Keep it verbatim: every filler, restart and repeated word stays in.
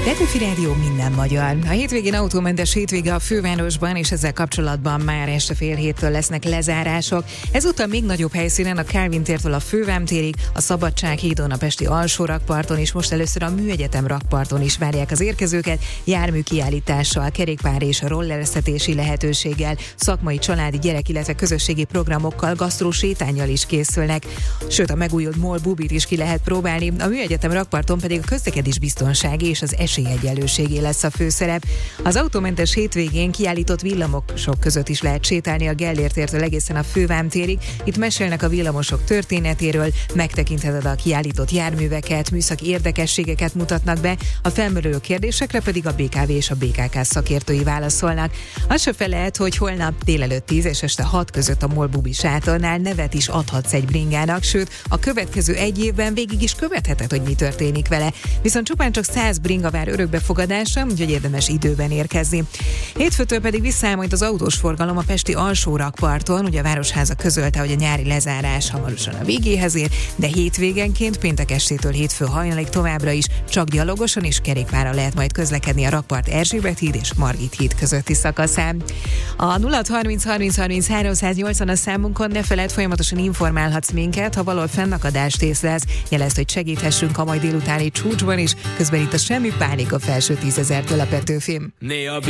Petőfi Rádió, minden magyar. A hétvégén autómentes hétvége a fővárosban, és ezzel kapcsolatban már este fél héttől lesznek lezárások. Ezúttal még nagyobb helyszínen, a Kálvin tértől a Fővám térig, a Szabadsághídon, a pesti alsó rakparton, és most először a Műegyetem rakparton is várják az érkezőket, járműkiállítással, kerékpár és rollereztetési lehetőséggel, szakmai, családi, gyerek, illetve közösségi programokkal, gasztrósétánnyal is készülnek. Sőt, a megújult MOL bubit is ki lehet próbálni, a Műegyetem rakparton pedig a közlekedés biztonsági és az esélyegyenlőségé lesz a főszerep. Az autómentes hétvégén kiállított villamosok között is lehet sétálni a Gellért tértől egészen a Fővám térig. Itt mesélnek a villamosok történetéről, megtekintheted a kiállított járműveket, műszaki érdekességeket mutatnak be, a felmerülő kérdésekre pedig a bé ká vé és a bé ká ká szakértői válaszolnak. Az se felelt, hogy holnap délelőtt tíz és este hat között a MOL bubi sátornál nevet is adhatsz egy bringának, sőt, a következő egy évben végig is követheted, hogy mi történik vele. Viszont csupán csak száz bringa vár örökbefogadásra, úgyhogy érdemes időben érkezni. Hétfőtől pedig visszaáll majd az autós forgalom a pesti alsó rakparton, ugye a Városháza közölte, hogy a nyári lezárás hamarosan a végéhez ér, de hétvégenként péntek estétől hétfő hajnalig továbbra is csak gyalogosan és kerékpárral lehet majd közlekedni a rakpart Erzsébet híd és Margit híd közötti szakaszán. A nulla harminc harminc harminc háromszáznyolcvan a számunkon, ne feledd, folyamatosan informálhatsz minket, ha valahol fennakadást észlelsz, jelezd, hogy segíthessünk a mai délutáni csúcsban is, közben itt a semmi pánik a felső tízezertől a Petőfin.